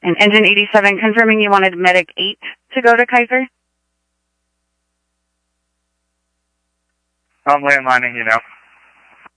And engine 87, confirming you wanted medic 8 to go to Kaiser? I'm landlining you now.